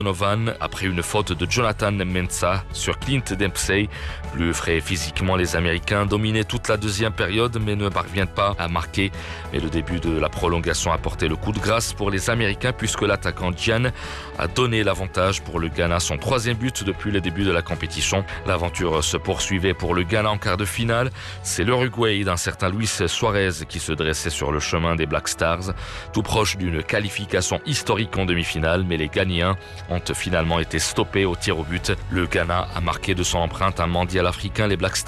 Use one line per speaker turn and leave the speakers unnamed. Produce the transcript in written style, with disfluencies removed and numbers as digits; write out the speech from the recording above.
Donovan après une faute de Jonathan Mensah sur Clint Dempsey. Plus frais physiquement, les Américains dominaient toute la deuxième période mais ne parviennent pas à marquer. Mais le début de la prolongation a porté le coup de grâce pour les Américains puisque l'attaquant Gyan a donné l'avantage pour le Ghana, son troisième but depuis le début de la compétition. L'aventure se poursuivait pour le Ghana en quart de finale. C'est l'Uruguay d'un certain Luis Suarez qui se dressait sur le chemin des Black Stars, tout proche d'une qualification historique en demi-finale, mais les Ghanéens ont finalement été stoppés au tir au but. Le Ghana a marqué de son empreinte un mondial africain. Les Black Stars